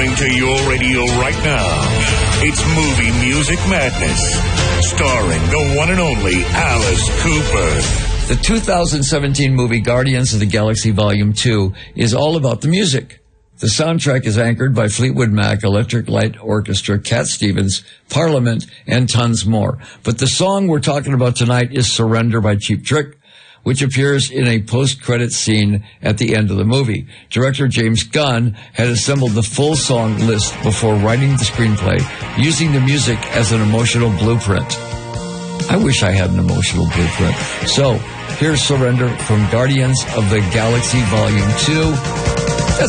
Coming to your radio right now, it's Movie Music Madness, starring the one and only Alice Cooper. The 2017 movie Guardians of the Galaxy Volume 2 is all about the music. The soundtrack is anchored by Fleetwood Mac, Electric Light Orchestra, Cat Stevens, Parliament, and tons more. But the song we're talking about tonight is Surrender by Cheap Trick, which appears in a post-credit scene at the end of the movie. Director James Gunn had assembled the full song list before writing the screenplay, using the music as an emotional blueprint. I wish I had an emotional blueprint. So, here's Surrender from Guardians of the Galaxy Volume 2.